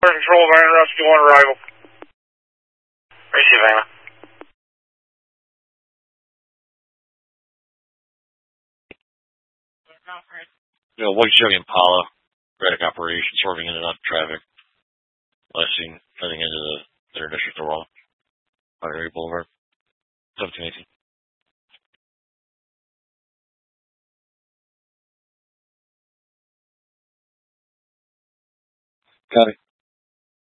Control, Van Rescue 1 arrival. Receive, Anna. White Chevy Impala, erratic operation, swerving in and out of traffic. Last seen heading into the Interdistrict of Raw, Highway Boulevard, 1718. Got it.